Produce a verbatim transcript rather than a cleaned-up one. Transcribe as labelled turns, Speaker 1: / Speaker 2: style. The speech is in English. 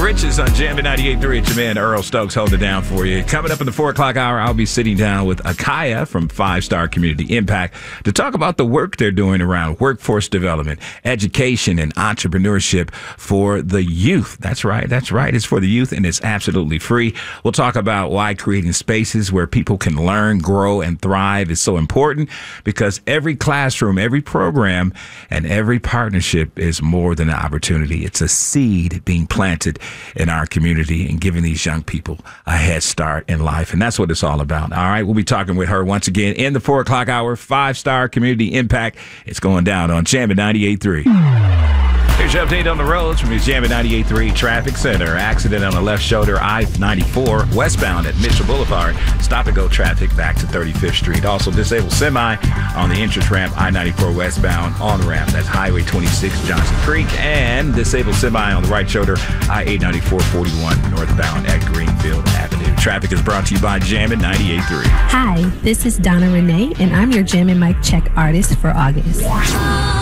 Speaker 1: Riches on Jammin' ninety-eight point three. It's your man Earl Stokes holding it down for you. Coming up in the four o'clock hour, I'll be sitting down with Akaya from Five Star Community Impact to talk about the work they're doing around workforce development, education, and entrepreneurship for the youth. That's right. That's right. It's for the youth, and it's absolutely free. We'll talk about why creating spaces where people can learn, grow, and thrive is so important, because every classroom, every program, and every partnership is more than an opportunity. It's a seed being planted in our community and giving these young people a head start in life. And that's what it's all about. All right. We'll be talking with her once again in the four o'clock hour. Five Star Community Impact. It's going down on Jammin' ninety-eight point three. Here's your update on the roads from your Jammin' ninety-eight point three Traffic Center. Accident on the left shoulder, I ninety-four, westbound at Mitchell Boulevard. Stop-and-go traffic back to thirty-fifth Street. Also, disabled semi on the entrance ramp, I ninety-four westbound on ramp. That's Highway twenty-six, Johnson Creek. And disabled semi on the right shoulder, I eight ninety-four forty-one northbound at Greenfield Avenue. Traffic is brought to you by Jammin' ninety-eight point three.
Speaker 2: Hi, this is Donna Renee, and I'm your Jammin' Mic Check artist for August.